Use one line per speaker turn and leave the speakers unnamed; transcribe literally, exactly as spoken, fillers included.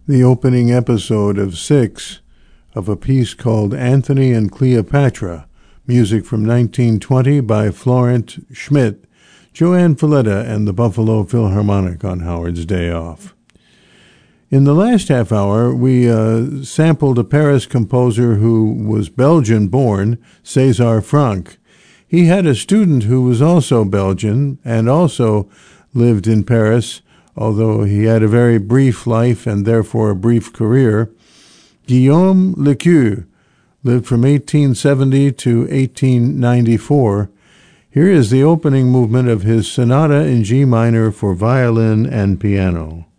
the opening episode of six of a piece called Antony and Cleopatra, music from nineteen twenty by Florent Schmidt, Joanne Falletta, and the Buffalo Philharmonic on Howard's Day Off. In the last half hour, we uh, sampled a Paris composer who was Belgian-born, César Franck. He had a student who was also Belgian and also lived in Paris, although he had a very brief life and therefore a brief career. Guillaume Lequeux lived from eighteen seventy to eighteen ninety-four. Here is the opening movement of his Sonata in G minor for violin and piano.